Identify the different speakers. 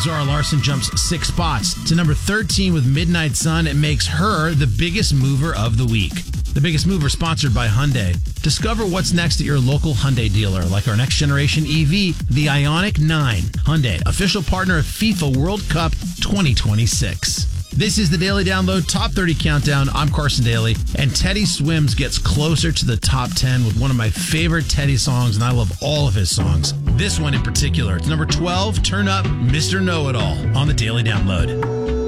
Speaker 1: Zara Larsson jumps 6 spots to number 13 with Midnight Sun. It makes her the biggest mover of the week. The Biggest Mover sponsored by Hyundai. Discover what's next at your local Hyundai dealer, like our next generation EV, the Ioniq 9. Hyundai, official partner of FIFA World Cup 2026. This is the Daily Download Top 30 Countdown. I'm Carson Daly, and Teddy Swims gets closer to the top 10 with one of my favorite Teddy songs, and I love all of his songs. This one in particular, it's number 12, Turn Up Mr. Know-It-All on the Daily Download.